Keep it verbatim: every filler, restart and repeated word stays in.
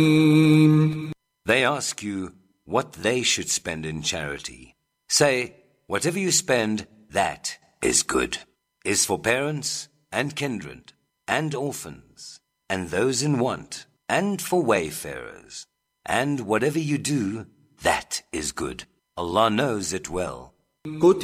They ask you what they should spend in charity. Say, whatever you spend, that is good. Is for parents and kindred and orphans and those in want and for wayfarers. And whatever you do, that is good. Allah knows it well.